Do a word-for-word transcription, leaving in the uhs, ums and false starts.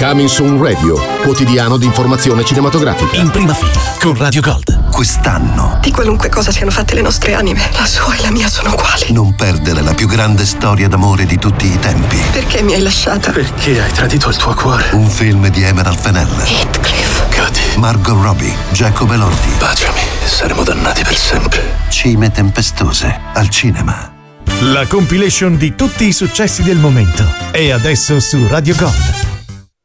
Coming Soon Radio, quotidiano di informazione cinematografica. In prima fila con Radio Gold. Quest'anno, di qualunque cosa siano fatte le nostre anime, la sua e la mia sono uguali. non perdere la più grande storia d'amore di tutti i tempi. Perché mi hai lasciata? Perché hai tradito il tuo cuore? Un film di Emerald Fennell, Heathcliff. Cody, Margot Robbie, Jacob Elordi. baciami, saremo dannati per sempre. Cime tempestose al cinema. La compilation di tutti i successi del momento è adesso su Radio Gold.